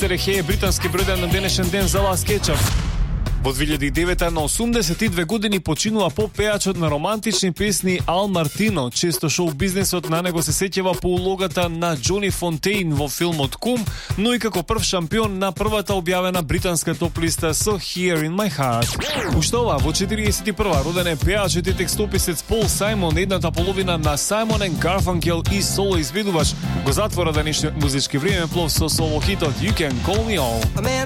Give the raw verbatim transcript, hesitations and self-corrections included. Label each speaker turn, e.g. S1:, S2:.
S1: Мистер Ехе е британски бројден на денешен ден за Лас Кетчуп. Во две илјади и девета на осумдесет и две години починува поп-пејачот на романтични песни Ал Мартино. Често шоу бизнисот на него се сеќава по улогата на Џони Фонтейн во филмот Кум, но и како прв шампион на првата објавена британска топ-листа со Here in My Heart. Уште ова, во четириесет и прва роден е пејачот и текстописец Пол Сајмон, едната половина на Сајмон енд Гарфанкел и соло изведувач. Го затвора денешниот музички времеплов со соло хитот You Can Call Me All.